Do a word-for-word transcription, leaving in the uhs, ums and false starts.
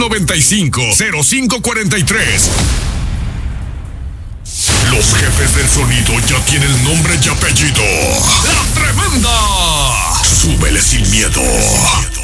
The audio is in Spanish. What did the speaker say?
noventa y cinco, cero cinco cuarenta y tres. Los jefes del sonido ya tienen nombre y apellido. ¡La Tremenda! Súbele sin miedo.